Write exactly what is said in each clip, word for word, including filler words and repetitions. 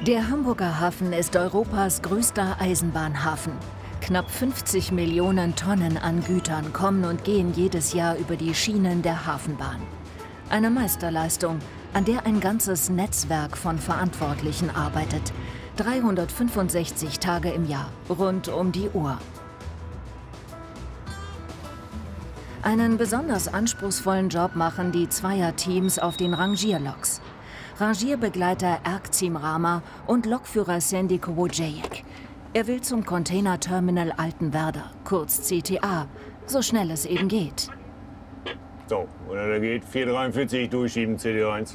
Der Hamburger Hafen ist Europas größter Eisenbahnhafen. Knapp fünfzig Millionen Tonnen an Gütern kommen und gehen jedes Jahr über die Schienen der Hafenbahn. Eine Meisterleistung, an der ein ganzes Netzwerk von Verantwortlichen arbeitet. dreihundertfünfundsechzig Tage im Jahr, rund um die Uhr. Einen besonders anspruchsvollen Job machen die Zweierteams auf den Rangierloks. Rangierbegleiter Erkcim Rama und Lokführer Sandy Kowodjejek. Er will zum Containerterminal Altenwerder, kurz C T A, so schnell es eben geht. So, oder der geht vier dreiundvierzig durchschieben, C D eins.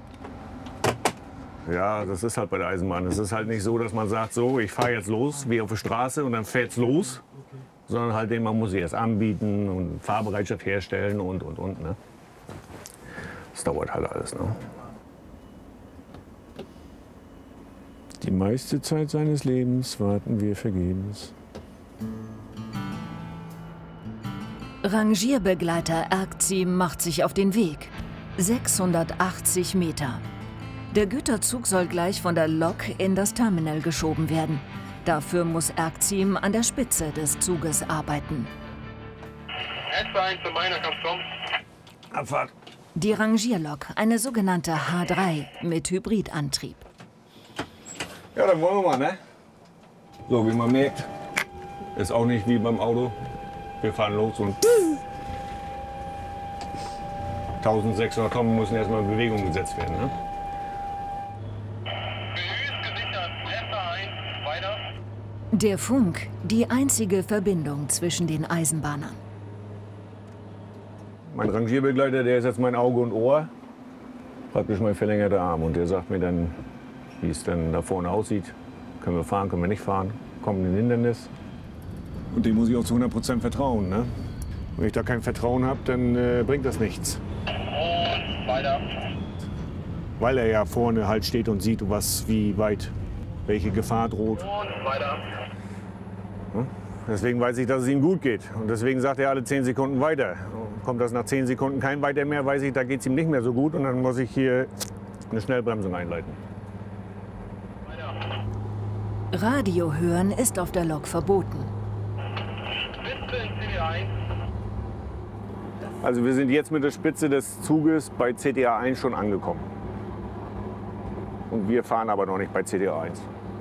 Ja, das ist halt bei der Eisenbahn. Es ist halt nicht so, dass man sagt, so, ich fahre jetzt los, wie auf der Straße und dann fährt's los. Sondern halt, man muss sich erst anbieten und Fahrbereitschaft herstellen und, und, und. Ne? Das dauert halt alles. Ne? Die meiste Zeit seines Lebens warten wir vergebens. Rangierbegleiter Erkcim macht sich auf den Weg. sechshundertachtzig Meter. Der Güterzug soll gleich von der Lok in das Terminal geschoben werden. Dafür muss Erkcim an der Spitze des Zuges arbeiten. Abfahrt. Die Rangierlok, eine sogenannte H drei mit Hybridantrieb. Ja, dann wollen wir mal, ne? So, wie man merkt, ist auch nicht wie beim Auto. Wir fahren los und eintausendsechshundert Tonnen müssen erstmal in Bewegung gesetzt werden, ne? Der Funk, die einzige Verbindung zwischen den Eisenbahnern. Mein Rangierbegleiter, der ist jetzt mein Auge und Ohr, praktisch mein verlängerter Arm. Und der sagt mir dann, wie es dann da vorne aussieht. Können wir fahren, können wir nicht fahren, kommen in ein Hindernis. Und dem muss ich auch zu hundert Prozent vertrauen. Ne? Wenn ich da kein Vertrauen habe, dann äh, bringt das nichts. Und weiter. Weil er ja vorne halt steht und sieht, was, wie weit, welche Gefahr droht. Und weiter. Deswegen weiß ich, dass es ihm gut geht. Und deswegen sagt er alle zehn Sekunden weiter. Kommt das nach zehn Sekunden kein Weiter mehr, weiß ich, da geht es ihm nicht mehr so gut. Und dann muss ich hier eine Schnellbremsung einleiten. Radio hören ist auf der Lok verboten. Also wir sind jetzt mit der Spitze des Zuges bei C T A eins schon angekommen. Und wir fahren aber noch nicht bei C T A eins.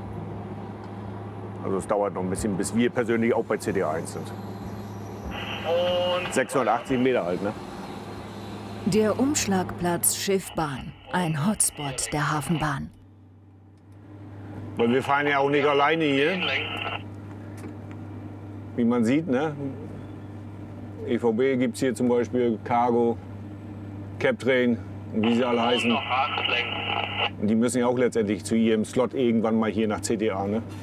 Also es dauert noch ein bisschen, bis wir persönlich auch bei C T A eins sind. Und sechshundertachtzig Meter alt, ne? Der Umschlagplatz Schiffbahn, ein Hotspot der Hafenbahn. Weil wir fahren ja auch nicht alleine hier. Wie man sieht, ne? E V B gibt es hier zum Beispiel, Cargo, Captrain und wie sie alle heißen. noch Hakenfleck. Und die müssen ja auch letztendlich zu ihrem Slot irgendwann mal hier nach C T A, ne?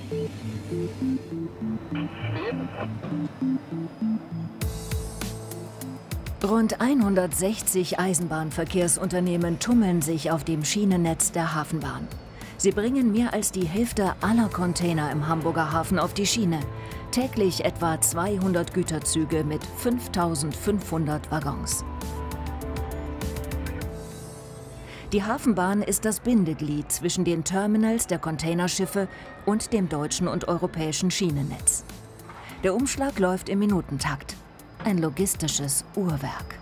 Rund hundertsechzig Eisenbahnverkehrsunternehmen tummeln sich auf dem Schienennetz der Hafenbahn. Sie bringen mehr als die Hälfte aller Container im Hamburger Hafen auf die Schiene. Täglich etwa zweihundert Güterzüge mit fünftausendfünfhundert Waggons. Die Hafenbahn ist das Bindeglied zwischen den Terminals der Containerschiffe und dem deutschen und europäischen Schienennetz. Der Umschlag läuft im Minutentakt. Ein logistisches Uhrwerk.